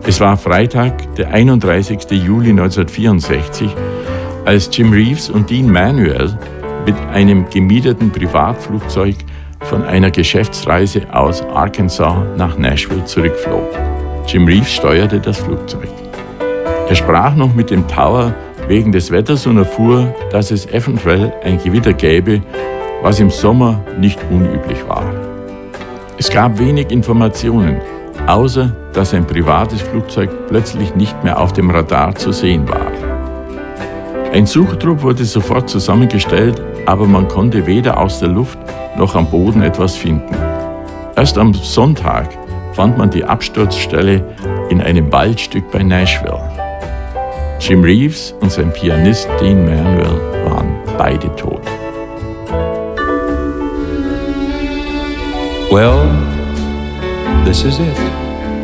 Es war Freitag, der 31. Juli 1964, als Jim Reeves und Dean Manuel mit einem gemieteten Privatflugzeug von einer Geschäftsreise aus Arkansas nach Nashville zurückflogen. Jim Reeves steuerte das Flugzeug. Er sprach noch mit dem Tower wegen des Wetters und erfuhr, dass es eventuell ein Gewitter gäbe, was im Sommer nicht unüblich war. Es gab wenig Informationen, außer dass ein privates Flugzeug plötzlich nicht mehr auf dem Radar zu sehen war. Ein Suchtrupp wurde sofort zusammengestellt, aber man konnte weder aus der Luft noch am Boden etwas finden. Erst am Sonntag fand man die Absturzstelle in einem Waldstück bei Nashville. Jim Reeves und sein Pianist Dean Manuel waren beide tot. Well, this is it.